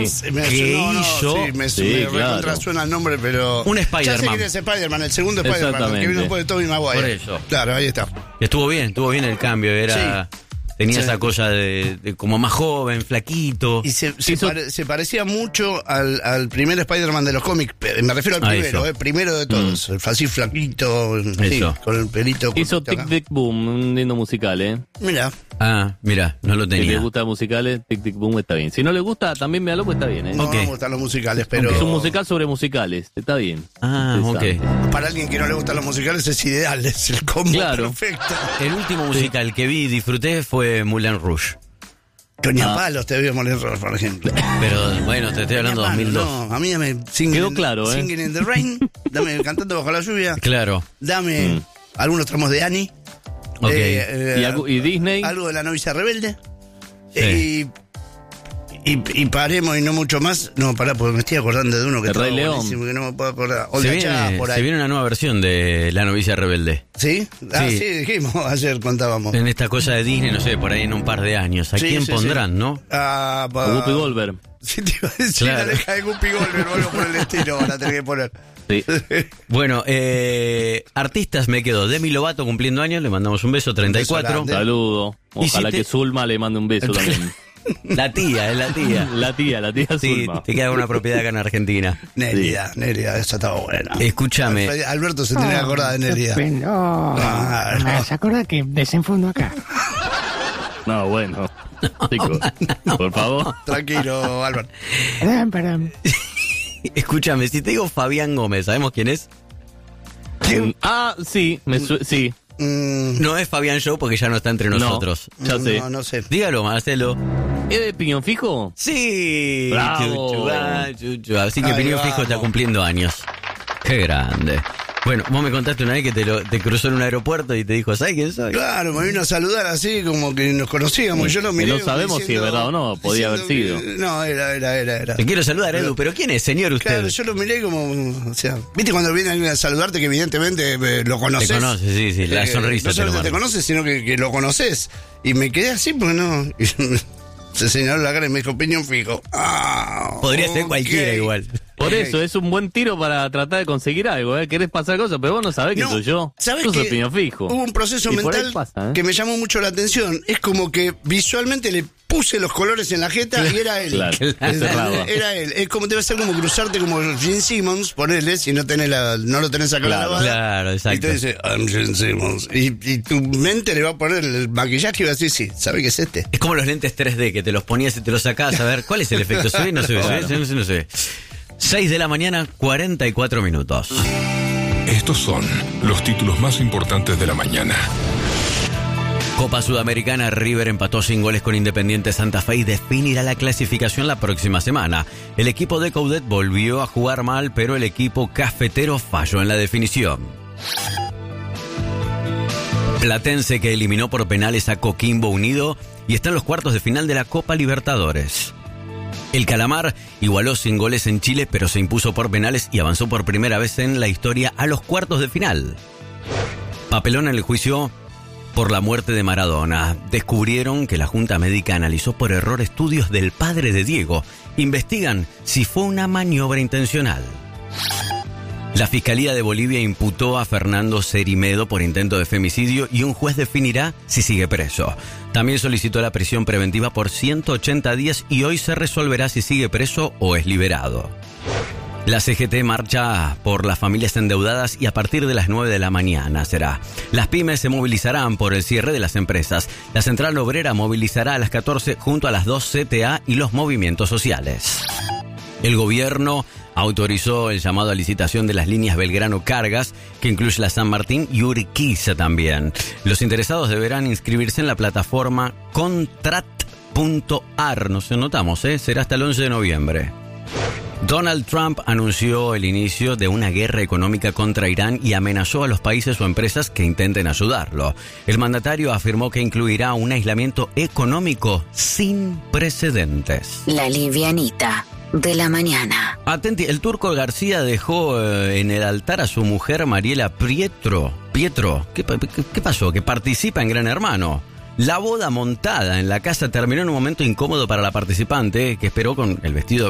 Me recontrasuena el nombre, pero... Un Spider-Man. Ya sé quién es Spider-Man, el segundo Spider-Man, que vino después de Tobey Maguire. Por eso. Claro, ahí está. Estuvo bien el cambio, era... Sí. Tenía esa cosa de como más joven, flaquito. Y se parecía mucho al primer Spider-Man de los cómics. Me refiero al primero, primero de todos. Así flaquito, con el pelito. Hizo Tic Tic Boom, un lindo musical, Mira. Mira, no lo tenía. Si le gustan musicales, Tic Tic Boom está bien. Si no le gusta, también véalo, pues está bien, No me gustan los musicales, pero... Es un musical sobre musicales, está bien. Para alguien que no le gustan los musicales es ideal, es el combo perfecto. El último musical que vi y disfruté fue Moulin Rouge. Toña Palos te vio Moulin Rouge, por ejemplo. Pero bueno, te estoy hablando de 2002. No, a mí dame Quedó claro, Singing in the Rain, dame Cantando bajo la lluvia. Claro. Dame algunos tramos de Annie. ¿Y Disney? Algo de La novicia rebelde. Sí. Y paremos y no mucho más. No, pará, porque me estoy acordando de uno que El Rey León. Que no me puedo acordar. Se viene una nueva versión de La novicia rebelde. ¿Sí? Sí, dijimos, ayer contábamos. En esta cosa de Disney, no sé, por ahí en un par de años. ¿A quién pondrán, no? A Whoopi Goldberg. Sí, te iba a decir la oreja de Whoopi Goldberg o algo por el estilo, van a tener que poner. Sí. Bueno, artistas me quedo. Demi Lovato cumpliendo años, le mandamos un beso, 34. Saludo. Ojalá que Zulma le mande un beso también. La tía, es la tía. La tía sí, Zulma. te queda una propiedad acá en Argentina. Nérida, esa estaba buena. Escúchame. Alberto se tenía que acordar de Nérida. ¿Se acuerda que desenfundo acá? No, bueno. Chicos, por favor. Tranquilo, Albert. Perdón. Escúchame, si te digo Fabián Gómez, ¿sabemos quién es? Sí, sí. No es Fabián Show porque ya no está entre nosotros. Ya sé. No sé. Dígalo, Marcelo. ¿Es de Piñón Fijo? Sí. Bravo. Así que Piñón Fijo está cumpliendo años. Qué grande. Bueno, vos me contaste una vez que te cruzó en un aeropuerto y te dijo, ¿sabes quién soy? Claro, me vino a saludar así como que nos conocíamos. Sí, yo lo miré. No sabemos si es verdad o no, podía haber sido. No, era. Te quiero saludar, Edu, pero ¿quién es, señor, usted? Claro, yo lo miré como, o sea, ¿viste cuando viene alguien a saludarte que evidentemente lo conoces? Te conoces, sí, la sonrisa. No solamente te conoces, sino que lo conoces. Y me quedé así porque no... Se señaló la cara y me dijo, Piñón Fijo. Podría ser cualquiera igual. Por eso, es un buen tiro para tratar de conseguir algo, Querés pasar cosas, pero vos no sabés que soy yo. ¿Sabés yo soy que Piñón Fijo. Hubo un proceso mental que me llamó mucho la atención. Es como que visualmente le puse los colores en la jeta y era él. Claro, era él. Es como debe ser como cruzarte como Gene Simmons, ponele, si no lo tenés acá grabado. Claro, exacto. Y te dice, I'm Gene Simmons. Y tu mente le va a poner el maquillaje y va a decir, sí, ¿sabe qué es este? Es como los lentes 3D que te los ponías y te los sacabas a ver cuál es el efecto. ¿Se ve? No se ve, claro. No se ve. 6 de la mañana, 44 minutos. Estos son los títulos más importantes de la mañana. Copa Sudamericana, River empató sin goles con Independiente Santa Fe y definirá la clasificación la próxima semana. El equipo de Coudet volvió a jugar mal, pero el equipo cafetero falló en la definición. Platense que eliminó por penales a Coquimbo Unido y está en los cuartos de final de la Copa Libertadores. El Calamar igualó sin goles en Chile, pero se impuso por penales y avanzó por primera vez en la historia a los cuartos de final. Papelón en el juicio por la muerte de Maradona. Descubrieron que la Junta Médica analizó por error estudios del padre de Diego. Investigan si fue una maniobra intencional. La Fiscalía de Bolivia imputó a Fernando Cerimedo por intento de femicidio y un juez definirá si sigue preso. También solicitó la prisión preventiva por 180 días y hoy se resolverá si sigue preso o es liberado. La CGT marcha por las familias endeudadas y a partir de las 9 de la mañana será. Las pymes se movilizarán por el cierre de las empresas. La Central Obrera movilizará a las 14 junto a las 2 CTA y los movimientos sociales. El gobierno autorizó el llamado a licitación de las líneas Belgrano Cargas, que incluye la San Martín y Urquiza también. Los interesados deberán inscribirse en la plataforma contrat.ar. Nos anotamos, será hasta el 11 de noviembre. Donald Trump anunció el inicio de una guerra económica contra Irán y amenazó a los países o empresas que intenten ayudarlo. El mandatario afirmó que incluirá un aislamiento económico sin precedentes. La livianita de la mañana. Atenti, el Turco García dejó en el altar a su mujer Mariela Pietro. ¿Qué pasó? Que participa en Gran Hermano. La boda montada en la casa terminó en un momento incómodo para la participante, que esperó con el vestido